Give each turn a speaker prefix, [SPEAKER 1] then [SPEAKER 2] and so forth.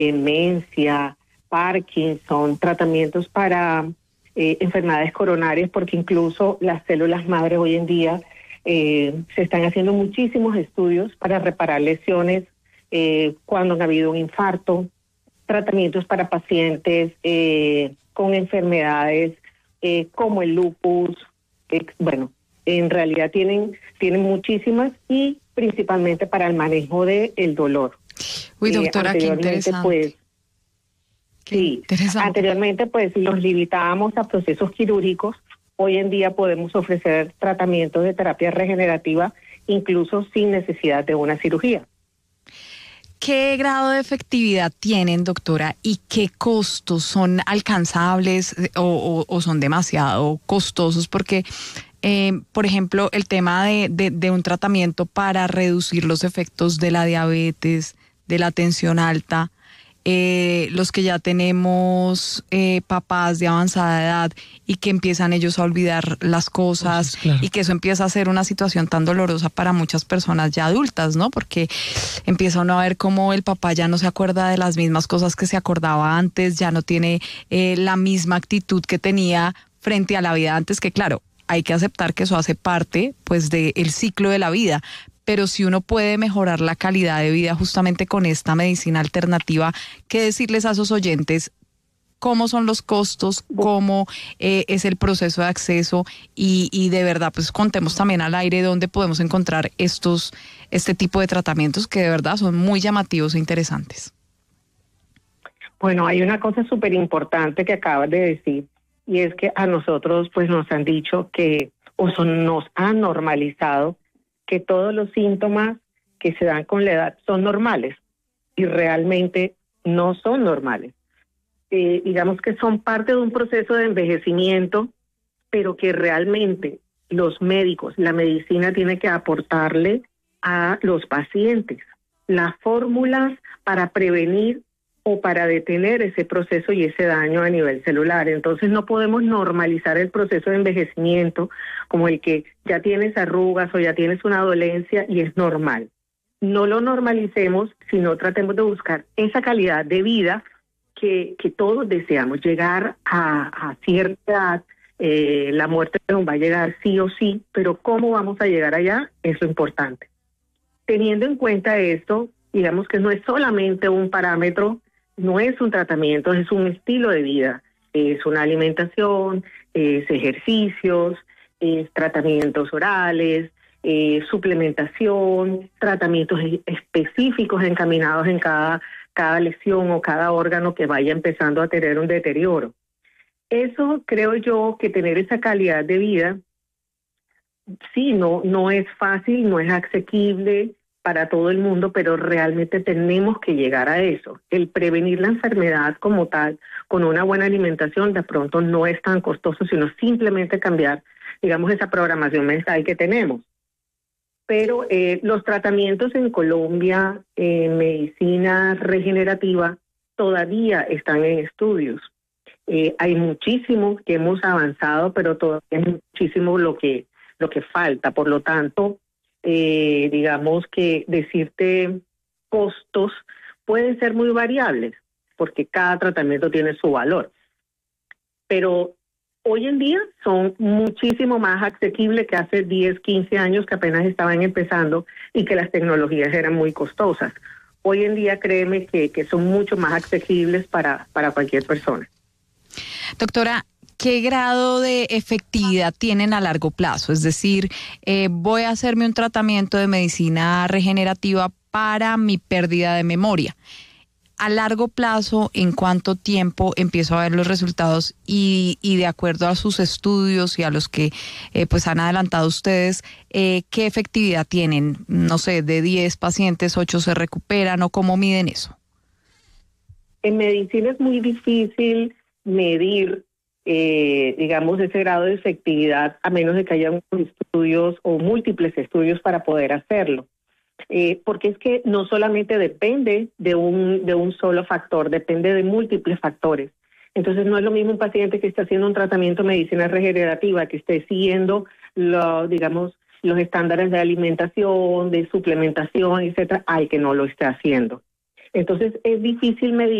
[SPEAKER 1] demencia, Parkinson, tratamientos para enfermedades coronarias, porque incluso las células madre hoy en día se están haciendo muchísimos estudios para reparar lesiones cuando ha habido un infarto, tratamientos para pacientes con enfermedades como el lupus. Bueno, en realidad tienen muchísimas, y principalmente para el manejo del dolor.
[SPEAKER 2] Uy, doctora, qué interesante.
[SPEAKER 1] Pues, sí, anteriormente pues los limitábamos a procesos quirúrgicos. Hoy en día podemos ofrecer tratamientos de terapia regenerativa incluso sin necesidad de una cirugía.
[SPEAKER 2] ¿Qué grado de efectividad tienen, doctora, y qué costos son alcanzables o son demasiado costosos? Porque, por ejemplo, el tema de un tratamiento para reducir los efectos de la diabetes, de la tensión alta, los que ya tenemos papás de avanzada edad y que empiezan ellos a olvidar las cosas, claro, y que eso empieza a ser una situación tan dolorosa para muchas personas ya adultas, ¿no? Porque empieza uno a ver cómo el papá ya no se acuerda de las mismas cosas que se acordaba antes, ya no tiene la misma actitud que tenía frente a la vida antes, que claro, hay que aceptar que eso hace parte pues del ciclo de la vida. Pero si uno puede mejorar la calidad de vida justamente con esta medicina alternativa, ¿qué decirles a esos oyentes? ¿Cómo son los costos? ¿Cómo es el proceso de acceso? Y de verdad, pues contemos también al aire dónde podemos encontrar este tipo de tratamientos que de verdad son muy llamativos e interesantes.
[SPEAKER 1] Bueno, hay una cosa súper importante que acabas de decir, y es que a nosotros pues nos han dicho que, nos han normalizado que todos los síntomas que se dan con la edad son normales, y realmente no son normales. Digamos que son parte de un proceso de envejecimiento, pero que realmente los médicos, la medicina tiene que aportarle a los pacientes las fórmulas para prevenir o para detener ese proceso y ese daño a nivel celular. Entonces no podemos normalizar el proceso de envejecimiento como el que ya tienes arrugas o ya tienes una dolencia y es normal. No lo normalicemos, sino tratemos de buscar esa calidad de vida que todos deseamos. Llegar a cierta edad, la muerte nos va a llegar sí o sí, pero ¿cómo vamos a llegar allá? Es lo importante. Teniendo en cuenta esto, digamos que no es solamente un parámetro, no es un tratamiento, es un estilo de vida, es una alimentación, es ejercicios, es tratamientos orales, suplementación, tratamientos específicos encaminados en cada lesión o cada órgano que vaya empezando a tener un deterioro. Eso creo yo que tener esa calidad de vida, sí, no es fácil, no es asequible para todo el mundo, pero realmente tenemos que llegar a eso. El prevenir la enfermedad como tal, con una buena alimentación, de pronto no es tan costoso, sino simplemente cambiar, digamos, esa programación mental que tenemos. Pero los tratamientos en Colombia, medicina regenerativa, todavía están en estudios. Hay muchísimo que hemos avanzado, pero todavía hay muchísimo lo que falta. Por lo tanto, digamos que decirte costos pueden ser muy variables, porque cada tratamiento tiene su valor. Pero hoy en día son muchísimo más asequibles que hace 10, 15 años que apenas estaban empezando y que las tecnologías eran muy costosas. Hoy en día créeme que son mucho más asequibles para cualquier persona.
[SPEAKER 2] Doctora, ¿qué grado de efectividad tienen a largo plazo? Es decir, voy a hacerme un tratamiento de medicina regenerativa para mi pérdida de memoria. A largo plazo, ¿en cuánto tiempo empiezo a ver los resultados? Y de acuerdo a sus estudios y a los que pues han adelantado ustedes, ¿qué efectividad tienen? No sé, de 10 pacientes, 8 se recuperan, ¿o cómo miden eso?
[SPEAKER 1] En medicina es muy difícil medir, digamos, ese grado de efectividad, a menos de que haya estudios o múltiples estudios para poder hacerlo. Porque es que no solamente depende de un solo factor, depende de múltiples factores. Entonces no es lo mismo un paciente que está haciendo un tratamiento de medicina regenerativa, que esté siguiendo digamos, los estándares de alimentación, de suplementación, etcétera, al que no lo esté haciendo. Entonces es difícil medir